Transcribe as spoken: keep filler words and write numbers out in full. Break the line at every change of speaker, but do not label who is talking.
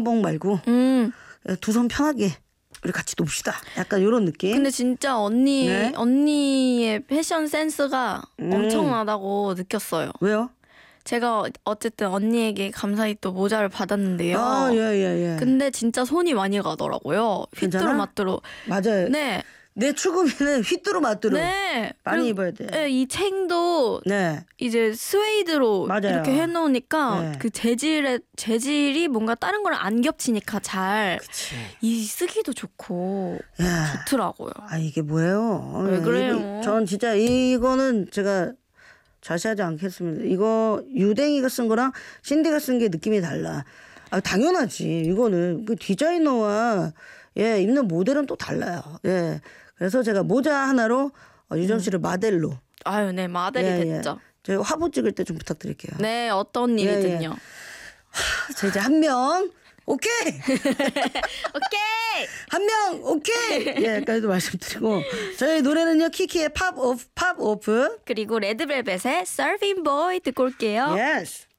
방어복 말고
음.
두 손 편하게 우리 같이 놉시다. 약간 이런 느낌.
근데 진짜 언니
네?
언니의 패션 센스가
음.
엄청나다고 느꼈어요.
왜요?
제가 어쨌든 언니에게 감사히 또 모자를 받았는데요.
아, 예, 예, 예.
근데 진짜 손이 많이 가더라고요.
괜찮아?
휘뚜루마뚜루.
맞아요.
네.
내 추구미는 휘뚜루마뚜루
네.
많이
그리고,
입어야 돼.
네, 이 챙도
네.
이제 스웨이드로
맞아요.
이렇게 해놓으니까
네.
그 재질의 재질이 뭔가 다른 거랑 안 겹치니까 잘 이 쓰기도 좋고
야.
좋더라고요.
아 이게 뭐예요?
왜
예,
그래요?
이거, 전 진짜 이거는 제가 자세하지 않겠습니다. 이거 유댕이가 쓴 거랑 신디가 쓴 게 느낌이 달라. 아 당연하지. 이거는 그 디자이너와 예 입는 모델은 또 달라요. 예. 그래서 제가 모자 하나로 어, 유정 씨를
음.
모델로
아유, 네 모델이
예,
됐죠.
예. 저희 화보 찍을 때 좀 부탁드릴게요.
네, 어떤
예,
일이든요.
자 이제 한 명 오케이
오케이.
한 명 오케이 예 여기까지도 말씀드리고 저희 노래는요 키키의 팝 오프 팝 오프
그리고 레드벨벳의 Surfing Boy 듣고 올게요.
예스.